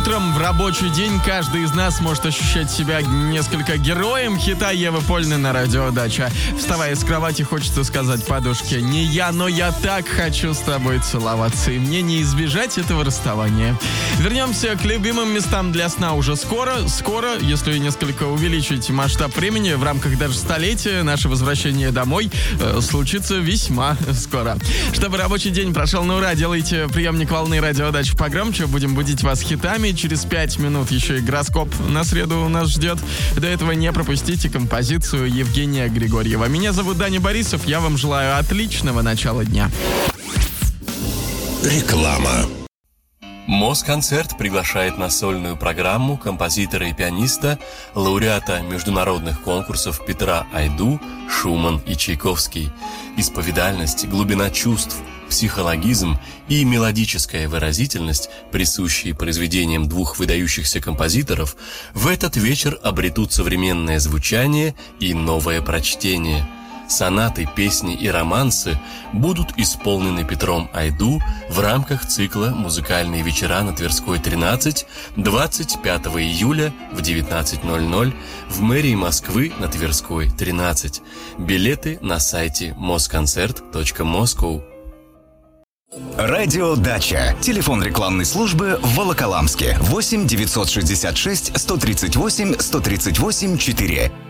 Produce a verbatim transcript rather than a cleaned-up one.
утром в рабочий день каждый из нас может ощущать себя несколько героем хита Евы Польны на радио «Дача». Вставая с кровати, хочется сказать подушке: не я, но я так хочу с тобой целоваться, и мне не избежать этого расставания. Вернемся к любимым местам для сна уже скоро. Скоро, если несколько увеличить масштаб времени, в рамках даже столетия, наше возвращение домой э, случится весьма скоро. Чтобы рабочий день прошел на ура, делайте приемник волны радио «Дача» погромче. Будем будить вас хитами. Через пять минут еще и гороскоп на среду нас ждет. До этого не пропустите композицию Евгения Григорьева. Меня зовут Даня Борисов. Я вам желаю отличного начала дня. Реклама. Москонцерт приглашает на сольную программу композитора и пианиста, лауреата международных конкурсов Петра Айду, Шуман и Чайковский. Исповедальность, глубина чувств, психологизм и мелодическая выразительность, присущие произведениям двух выдающихся композиторов, в этот вечер обретут современное звучание и новое прочтение. Сонаты, песни и романсы будут исполнены Петром Айду в рамках цикла «Музыкальные вечера на Тверской, тринадцать» двадцать пятого июля в девятнадцать ноль ноль в мэрии Москвы на Тверской, тринадцать. Билеты на сайте москонцерт точка москоу. Радио «Дача». Телефон рекламной службы в Волоколамске. восемь девятьсот шестьдесят шесть сто тридцать восемь сто тридцать восемь четыре.